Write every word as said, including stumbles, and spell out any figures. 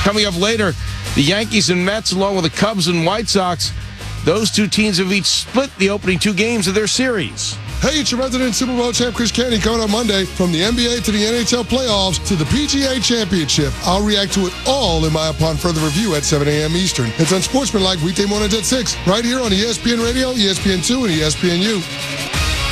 Coming up later, the Yankees and Mets, along with the Cubs and White Sox, those two teams have each split the opening two games of their series. Hey, it's your resident Super Bowl champ, Chris Canty, coming up Monday. From the N B A to the N H L playoffs to the P G A Championship, I'll react to it all in my Upon Further Review at seven a.m. Eastern. It's Unsportsmanlike, weekday mornings at six, right here on E S P N Radio, E S P N two, and E S P N U.